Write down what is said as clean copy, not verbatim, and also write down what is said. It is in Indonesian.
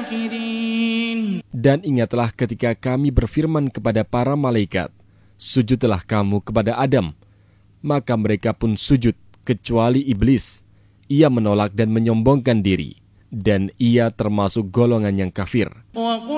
الكافرين. Dan ingatlah ketika kami berfirman kepada para malaikat, sujudlah kamu kepada Adam. Maka mereka pun sujud, kecuali iblis. Ia menolak dan menyombongkan diri, dan ia termasuk golongan yang kafir.